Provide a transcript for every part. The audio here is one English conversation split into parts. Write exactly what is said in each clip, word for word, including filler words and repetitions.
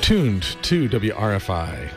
Tuned to W R F I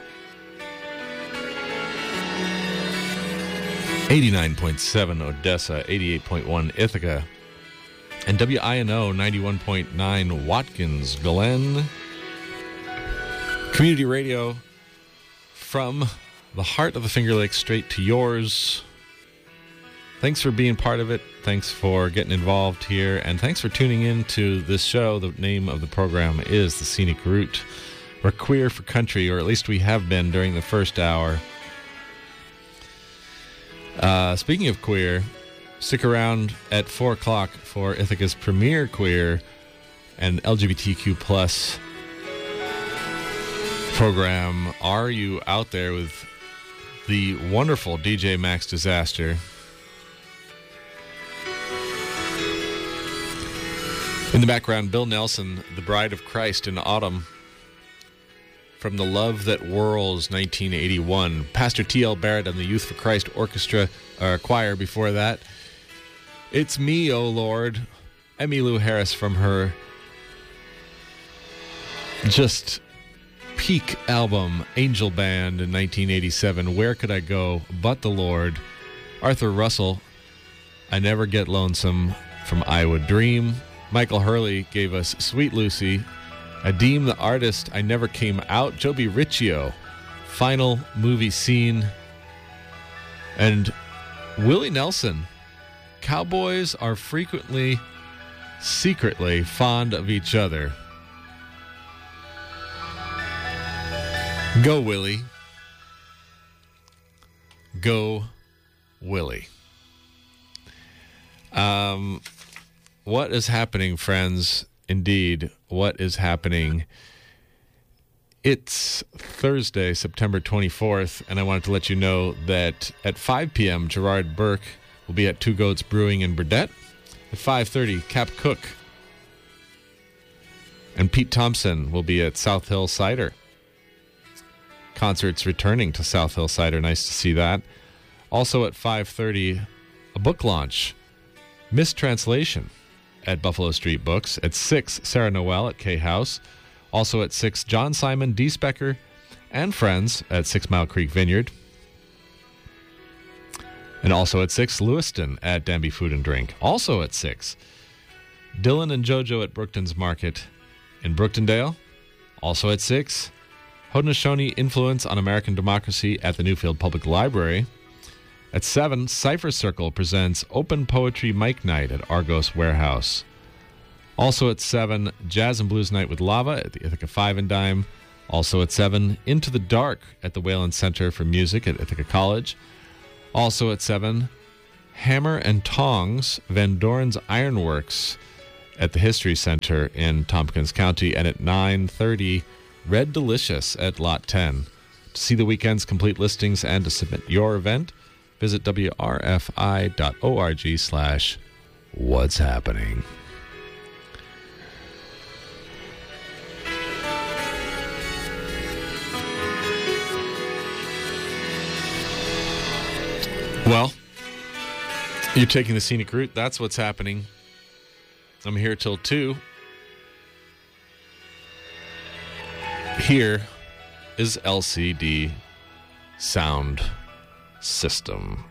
eighty-nine point seven Odessa, eighty-eight point one Ithaca, and W I N O ninety-one point nine Watkins Glen. Community radio from the heart of the Finger Lakes straight to yours. Thanks for being part of it. Thanks for getting involved here. And thanks for tuning in to this show. The name of the program is The Scenic Route. We're queer for country, or at least we have been during the first hour. Uh, speaking of queer, stick around at four o'clock for Ithaca's premier queer and L G B T Q plus program. Are You Out There with the wonderful D J Max Disaster. In the background, Bill Nelson, The Bride of Christ in Autumn, from The Love That Whirls, nineteen eighty-one. Pastor T L Barrett and the Youth for Christ Orchestra uh, Choir before that. It's Me, O Lord. Emmylou Harris from her just peak album, Angel Band, in nineteen eighty-seven. Where Could I Go But the Lord? Arthur Russell, I Never Get Lonesome, from I Would Dream. Michael Hurley gave us Sweet Lucy. Adeem the Artist, I Never Came Out. Joby Riccio, Final Movie Scene. And Willie Nelson, Cowboys Are Frequently, Secretly Fond of Each Other. Go, Willie. Go, Willie. Um... What is happening, friends? Indeed, what is happening? It's Thursday, September twenty-fourth, and I wanted to let you know that at five p.m., Gerard Burke will be at Two Goats Brewing in Burdett. At five thirty, Cap Cook and Pete Thompson will be at South Hill Cider. Concerts returning to South Hill Cider. Nice to see that. Also at five thirty, a book launch, Mistranslation, at Buffalo Street Books. At six, Sarah Noel at K House. Also at six, John Simon, D. Specker, and friends at Six Mile Creek Vineyard. And also at six, Lewiston at Danby Food and Drink. Also at six, Dylan and JoJo at Brookton's Market in Brooktondale. Also at six, Haudenosaunee Influence on American Democracy at the Newfield Public Library. At seven, Cipher Circle presents Open Poetry Mic Night at Argos Warehouse. Also at seven, Jazz and Blues Night with Lava at the Ithaca Five and Dime. Also at seven, Into the Dark at the Whalen Center for Music at Ithaca College. Also at seven, Hammer and Tongs, Van Doren's Ironworks at the History Center in Tompkins County. And at nine thirty, Red Delicious at Lot ten. To see the weekend's complete listings and to submit your event, visit W R F I dot org slash what's happening. Well, you're taking the scenic route. That's what's happening. I'm here till two. Here is L C D Sound System.